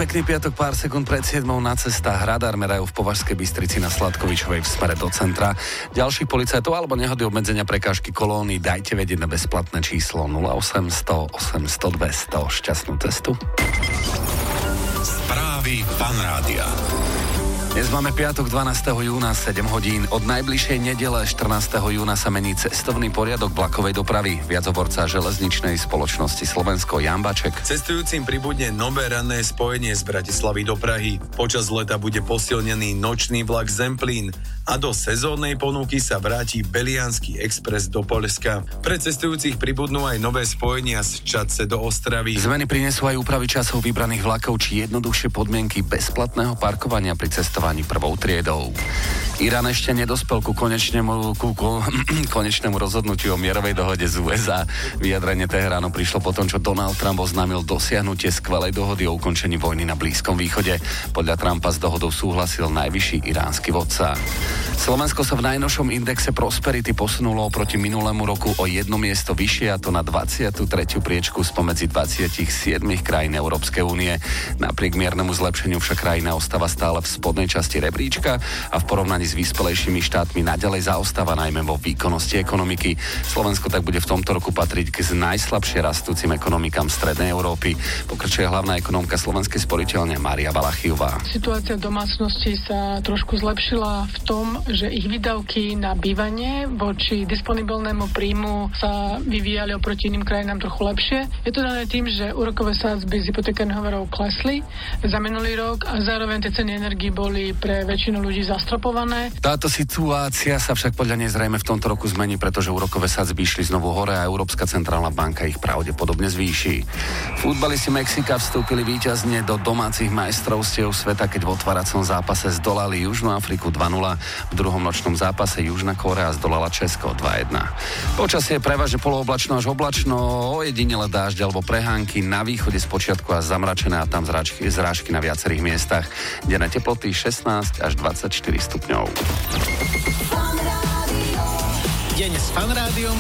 pekný piatok, pár sekúnd pred 7 na cestách. Radar merajú v Považskej Bystrici na Sladkovičovej v smere do centra. Ďalších policajtov alebo nehody, obmedzenia, prekážky kolóny dajte vedieť na bezplatné číslo 0800 800 200. Šťastnú cestu. Správy Fan Rádia. Dnes máme piatok 12. júna 7 hodín. Od najbližšej nedele 14. júna sa mení cestovný poriadok vlakovej dopravy. Viacoborca železničnej spoločnosti Slovensko Jan Baček. Cestujúcim pribudne nové ranné spojenie z Bratislavy do Prahy. Počas leta bude posilnený nočný vlak Zemplín a do sezónnej ponuky sa vráti Beliansky expres do Poľska. Pre cestujúcich pribudnú aj nové spojenia z Čadce do Ostravy. Zmeny prinesú aj úpravy časov vybraných vlakov či jednoduchšie podmienky bezplatného parkovania pri cestovaní prvou triedou. Irán ešte nedospel ku konečnému rozhodnutiu o mierovej dohode z USA. Vyjadrenie Teheránu prišlo po tom, čo Donald Trump oznámil dosiahnutie skvelej dohody o ukončení vojny na Blízkom východe. Podľa Trumpa s dohodou súhlasil najvyšší iránsky vodca. Slovensko sa v najnovšom indexe Prosperity posunulo oproti minulému roku o jedno miesto vyššie, a to na 23. priečku spomedzi 27 krajín Európskej únie. Napriek miernemu zlepšeniu však krajina ostáva stále v spodnej časti rebríčka a v porovnaní s vyspelejšími štátmi naďalej zaostáva najmä vo výkonnosti ekonomiky. Slovensko tak bude v tomto roku patriť k najslabšie rastúcim ekonomikám strednej Európy. Pokračuje hlavná ekonómka Slovenskej sporiteľne Mária Balachiová. Situácia domácnosti sa trošku zlepšila v tom, že ich výdavky na bývanie voči disponibilnému príjmu sa vyvíjali oproti iným krajinám trochu lepšie. Je to dané tým, že úrokové sadzby z hypotekárnych úverov klesli za minulý rok a zároveň tie ceny energií boli pre väčšinu ľudí zastropované. Táto situácia sa však podľa nej zrejme v tomto roku zmení, pretože úrokové sadzby išli znovu hore a Európska centrálna banka ich pravdepodobne zvýši. Futbalisti Mexika vstúpili víťazne do domácich majstrovstiev sveta, keď v otváracom zápase zdolali Južnú Afriku 2-0. V druhom nočnom zápase Južná Kórea zdolala Česko 2-1. Počasie je prevažne polooblačno až oblačno, ojedinele dážď alebo prehánky, na východe spočiatku až zamračené a tam zrážky na viacerých miestach. Denné teploty 16 až 24 stupňov. Deň s Fan Rádiom